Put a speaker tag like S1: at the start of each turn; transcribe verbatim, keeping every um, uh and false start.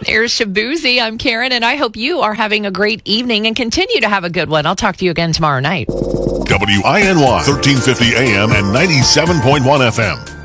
S1: There's Shabuzi. I'm Karen, and I hope you are having a great evening and continue to have a good one. I'll talk to you again tomorrow night.
S2: W I N Y, thirteen fifty A M and ninety-seven point one F M.